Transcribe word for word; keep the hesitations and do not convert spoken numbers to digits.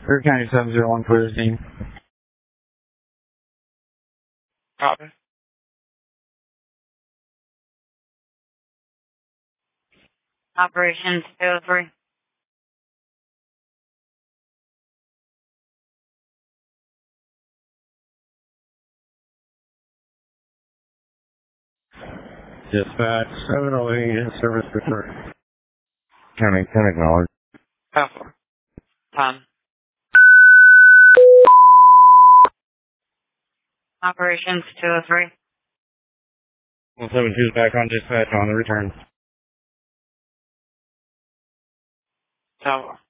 River County seven zero one clear scene. Copy. Operations two oh three. Dispatch seven oh eight in service return. County ten acknowledged. Alpha. ten. Operations two oh three. one seven two is back on dispatch on the return. Tower.